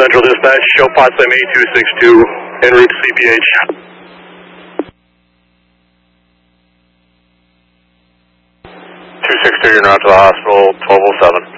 Central Dispatch, show POTSIM 8262 en route to CPH. 262, you're now to the hospital, 1207.